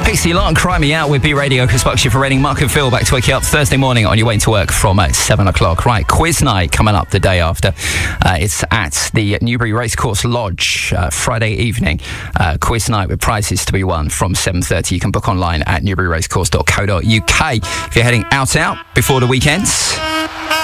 Pixie Lott and Cry Me Out with B Radio, Chris Buckshire for Reading. Mark and Phil back to wake you up Thursday morning on your way to work from 7 o'clock. Right, quiz night coming up the day after. It's at the Newbury Racecourse Lodge, Friday evening. Quiz night with prizes to be won from 7:30. You can book online at newburyracecourse.co.uk. If you're heading out before the weekends,